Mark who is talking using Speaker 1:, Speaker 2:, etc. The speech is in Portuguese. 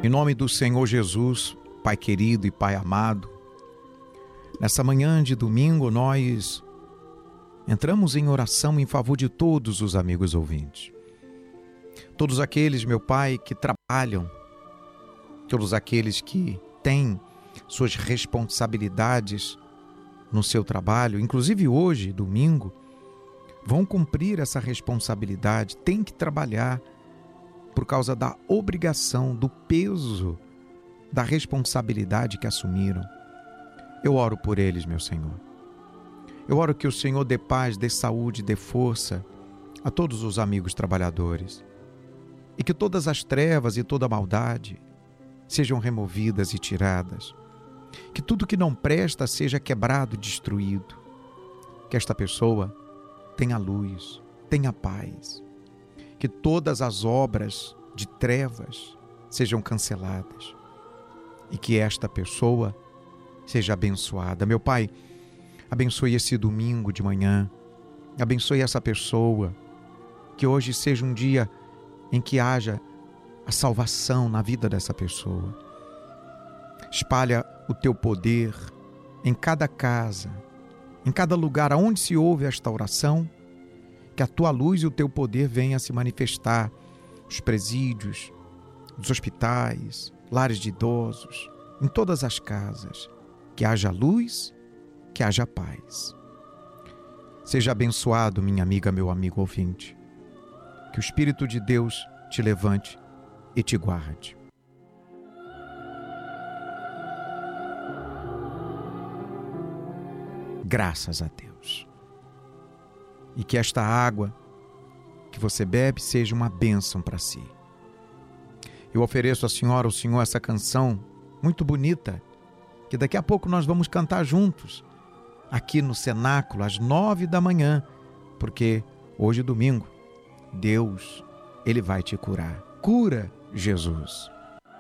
Speaker 1: Em nome do Senhor Jesus, Pai querido e Pai amado, nessa manhã de domingo nós entramos em oração em favor de todos os amigos ouvintes. Todos aqueles, meu Pai, que trabalham, todos aqueles que têm suas responsabilidades no seu trabalho, inclusive hoje, domingo, vão cumprir essa responsabilidade, têm que trabalhar por causa da obrigação, do peso, da responsabilidade que assumiram. Eu oro por eles, meu Senhor. Eu oro que o Senhor dê paz, dê saúde, dê força a todos os amigos trabalhadores e que todas as trevas e toda a maldade sejam removidas e tiradas. Que tudo que não presta seja quebrado, destruído. Que esta pessoa tenha luz, tenha paz. Que todas as obras de trevas sejam canceladas e que esta pessoa seja abençoada. Meu Pai, abençoe esse domingo de manhã, abençoe essa pessoa, que hoje seja um dia em que haja a salvação na vida dessa pessoa. Espalha o teu poder em cada casa, em cada lugar aonde se ouve esta oração, que a tua luz e o teu poder venham a se manifestar nos presídios, nos hospitais, lares de idosos, em todas as casas. Que haja luz, que haja paz. Seja abençoado, minha amiga, meu amigo ouvinte. Que o Espírito de Deus te levante e te guarde. Graças a Deus. E que esta água que você bebe seja uma bênção para si. Eu ofereço à senhora, ao senhor, essa canção muito bonita, que daqui a pouco nós vamos cantar juntos, aqui no cenáculo, às 9 da manhã, porque hoje, domingo, Deus, Ele vai te curar. Cura, Jesus.